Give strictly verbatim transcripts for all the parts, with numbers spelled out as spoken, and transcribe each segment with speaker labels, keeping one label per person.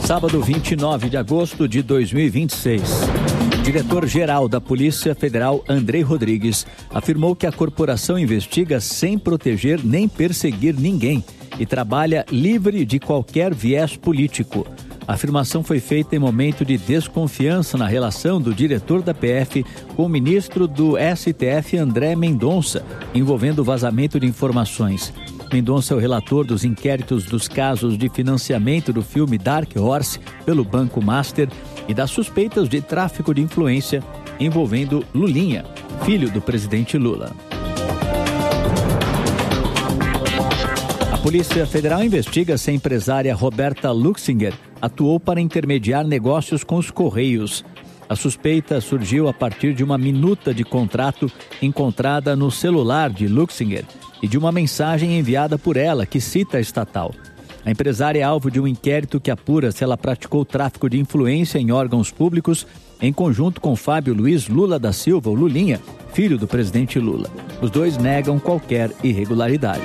Speaker 1: Sábado, vinte e nove de agosto de dois mil e vinte e seis. O diretor-geral da Polícia Federal, Andrei Rodrigues, afirmou que a corporação investiga sem proteger nem perseguir ninguém e trabalha livre de qualquer viés político. A afirmação foi feita em momento de desconfiança na relação do diretor da P F com o ministro do S T F, André Mendonça, envolvendo o vazamento de informações. Mendonça é o relator dos inquéritos dos casos de financiamento do filme Dark Horse pelo Banco Master e das suspeitas de tráfico de influência envolvendo Lulinha, filho do presidente Lula. A Polícia Federal investiga se a empresária Roberta Luxinger atuou para intermediar negócios com os Correios. A suspeita surgiu a partir de uma minuta de contrato encontrada no celular de Luxinger e de uma mensagem enviada por ela que cita a estatal. A empresária é alvo de um inquérito que apura se ela praticou tráfico de influência em órgãos públicos em conjunto com Fábio Luiz Lula da Silva, o Lulinha, filho do presidente Lula. Os dois negam qualquer irregularidade.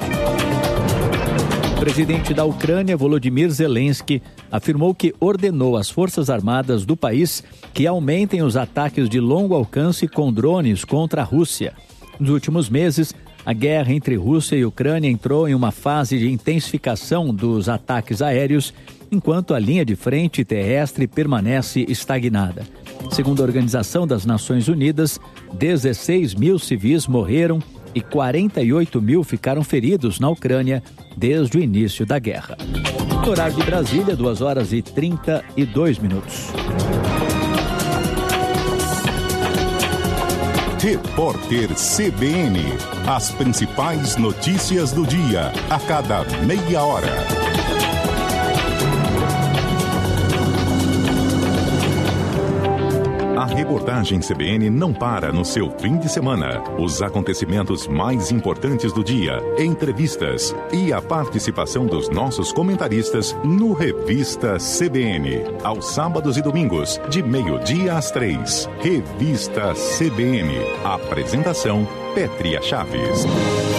Speaker 1: O presidente da Ucrânia, Volodymyr Zelensky, afirmou que ordenou às Forças Armadas do país que aumentem os ataques de longo alcance com drones contra a Rússia. Nos últimos meses, a guerra entre Rússia e Ucrânia entrou em uma fase de intensificação dos ataques aéreos, enquanto a linha de frente terrestre permanece estagnada. Segundo a Organização das Nações Unidas, dezesseis mil civis morreram e quarenta e oito mil ficaram feridos na Ucrânia desde o início da guerra. No horário de Brasília, duas horas e trinta e dois minutos.
Speaker 2: Repórter C B N. As principais notícias do dia, a cada meia hora. A reportagem C B N não para no seu fim de semana. Os acontecimentos mais importantes do dia, entrevistas e a participação dos nossos comentaristas no Revista C B N. Aos sábados e domingos, de meio-dia às três. Revista C B N. Apresentação, Pétria Chaves.